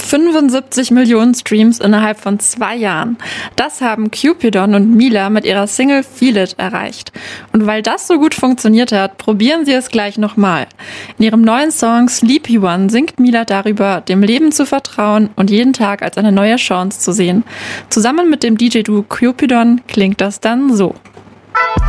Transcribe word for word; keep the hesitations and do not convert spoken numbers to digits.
fünfundsiebzig Millionen Streams innerhalb von zwei Jahren. Das haben Cupidon und Mila mit ihrer Single Feel It erreicht. Und weil das so gut funktioniert hat, probieren sie es gleich nochmal. In ihrem neuen Song Sleepy One singt Mila darüber, dem Leben zu vertrauen und jeden Tag als eine neue Chance zu sehen. Zusammen mit dem D J-Duo Cupidon klingt das dann so.